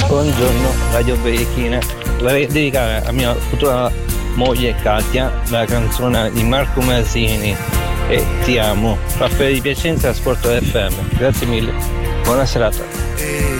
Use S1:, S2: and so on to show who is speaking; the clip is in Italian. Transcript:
S1: Buongiorno Radio Berichine, vorrei dedicare a mia futura moglie Katia la canzone di Marco Masini e Ti amo, Raffaele di Piacenza, Sport FM. Grazie mille, buona serata.